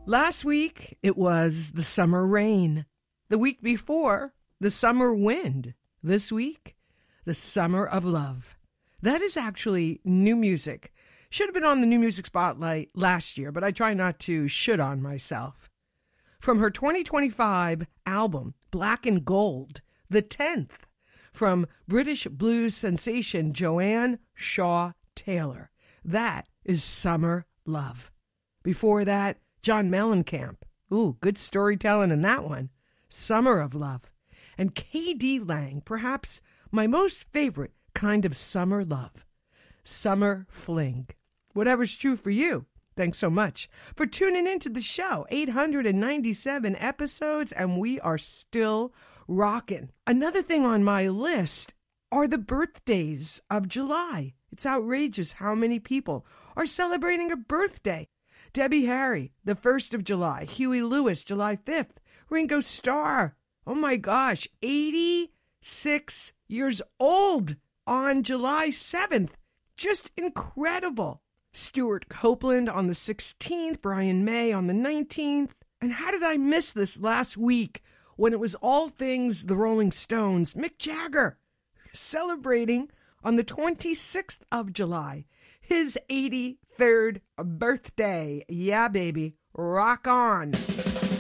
Last week, it was the summer rain. The week before, the summer wind. This week, the summer of love. That is actually new music. Should have been on the New Music Spotlight last year, but I try not to should on myself. From her 2025 album, Black and Gold, the 10th, from British blues sensation Joanne Shaw Taylor. That is Summer Love. Before that, John Mellencamp. Ooh, good storytelling in that one. Summer of Love. And K.D. Lang, perhaps my most favorite kind of summer love. Summer Fling. Whatever's true for you. Thanks so much for tuning into the show. 897 episodes, and we are still rocking. Another thing on my list are the birthdays of July. It's outrageous how many people are celebrating a birthday. Debbie Harry, the 1st of July. Huey Lewis, July 5th. Ringo Starr, oh my gosh, 86 years old on July 7th. Just incredible. Stuart Copeland on the 16th, Brian May on the 19th. And how did I miss this last week when it was all things the Rolling Stones? Mick Jagger celebrating on the 26th of July, his 83rd birthday. Yeah, baby, rock on.